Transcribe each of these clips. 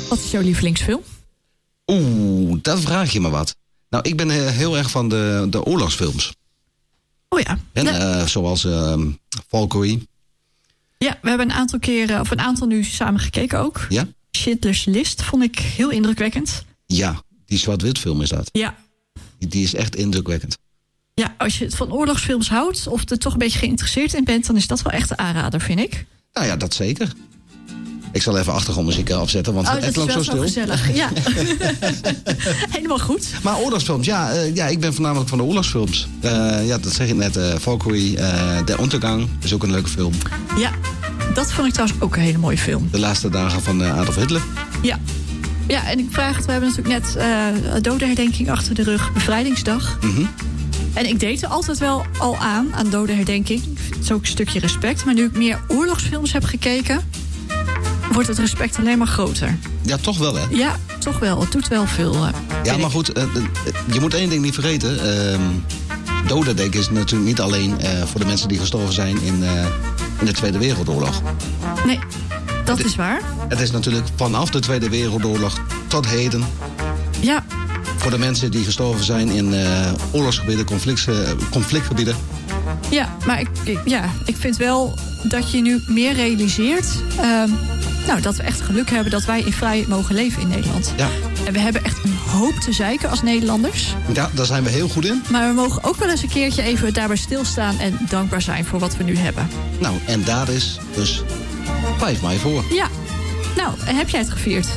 Wat is jouw lievelingsfilm? Dat vraag je me wat. Nou, ik ben heel erg van de oorlogsfilms. Oh ja. En, zoals Valkyrie. Ja, we hebben een aantal nu samen gekeken ook. Ja? Schindler's List vond ik heel indrukwekkend. Ja, die zwart-wit film is dat. Ja. Die is echt indrukwekkend. Ja, als je het van oorlogsfilms houdt of er toch een beetje geïnteresseerd in bent, dan is dat wel echt een aanrader, vind ik. Nou ja, dat zeker. Ik zal even achtergrondmuziek afzetten, want het loopt zo stil. Gezellig. Ja. Helemaal goed. Maar oorlogsfilms, ja, ik ben voornamelijk van de oorlogsfilms. Dat zeg ik net. Valkyrie, Der Untergang is ook een leuke film. Ja, dat vond ik trouwens ook een hele mooie film. De laatste dagen van Adolf Hitler. Ja. Ja, en ik vraag het, we hebben natuurlijk net dodenherdenking achter de rug, bevrijdingsdag. Mm-hmm. En ik deed er altijd wel al aan dodenherdenking. Het is ook een stukje respect. Maar nu ik meer oorlogsfilms heb gekeken, wordt het respect alleen maar groter. Ja, toch wel, hè? Ja, toch wel. Het doet wel veel. Ja, maar goed, je moet één ding niet vergeten. Dodenherdenking is natuurlijk niet alleen voor de mensen die gestorven zijn in de Tweede Wereldoorlog. Nee, dat is waar. Het is natuurlijk vanaf de Tweede Wereldoorlog tot heden. Ja. Voor de mensen die gestorven zijn in oorlogsgebieden, conflictgebieden. Ja, maar ik vind wel dat je nu meer realiseert dat we echt geluk hebben dat wij in vrijheid mogen leven in Nederland. Ja. En we hebben echt een hoop te zeiken als Nederlanders. Ja, daar zijn we heel goed in. Maar we mogen ook wel eens een keertje even daarbij stilstaan en dankbaar zijn voor wat we nu hebben. Nou, en daar is dus 5 mei voor. Ja. Nou, en heb jij het gevierd?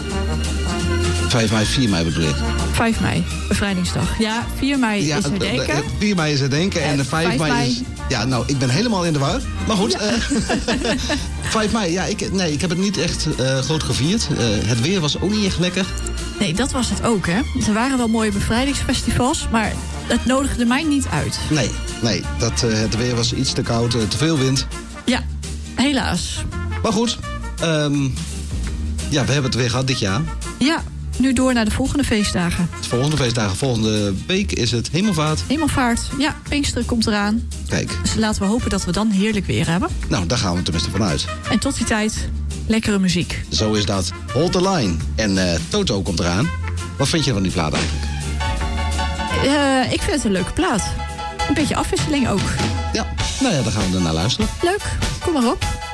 5 mei, 4 mei bedoel ik. 5 mei, bevrijdingsdag. Ja, 4 mei is herdenken. 4 mei is herdenken en de 5 mei is... Ja, nou, ik ben helemaal in de war. Maar goed, 5 mei, ja, ik heb het niet echt groot gevierd. Het weer was ook niet echt lekker. Nee, dat was het ook, hè. Er waren wel mooie bevrijdingsfestivals, maar het nodigde mij niet uit. Nee, het weer was iets te koud, te veel wind. Ja, helaas. Maar goed, we hebben het weer gehad dit jaar. Ja, nu door naar de volgende feestdagen. Volgende week is het Hemelvaart. Hemelvaart, ja, Pinksteren komt eraan. Kijk. Dus laten we hopen dat we dan heerlijk weer hebben. Nou, daar gaan we tenminste vanuit. En tot die tijd, lekkere muziek. Zo is dat. Hold the line. En Toto komt eraan. Wat vind je van die plaat eigenlijk? Ik vind het een leuke plaat. Een beetje afwisseling ook. Ja, nou ja, dan gaan we er naar luisteren. Leuk, kom maar op.